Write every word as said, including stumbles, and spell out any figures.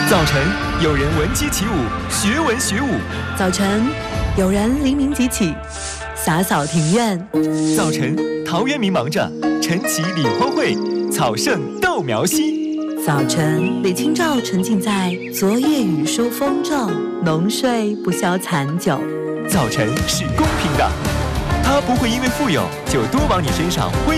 早晨，有人闻鸡起舞，学文学武； 早晨，有人黎明即起，洒扫庭院； 早晨，陶渊明忙着晨起理荒秽，草盛豆苗稀； 早晨，李清照沉浸在昨夜雨疏风骤，浓睡不消残酒。 早晨是公平的，它不会因为富有就多往你身上挥